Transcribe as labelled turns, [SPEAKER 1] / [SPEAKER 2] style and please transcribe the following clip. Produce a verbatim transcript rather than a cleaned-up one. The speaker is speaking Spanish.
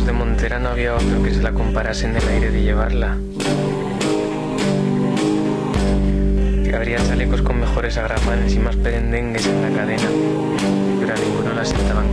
[SPEAKER 1] de Montera no había otro que se la comparase en el aire de llevarla. Que habría chalecos con mejores agramanes y más perendengues en la cadena, pero a ninguno la sentaban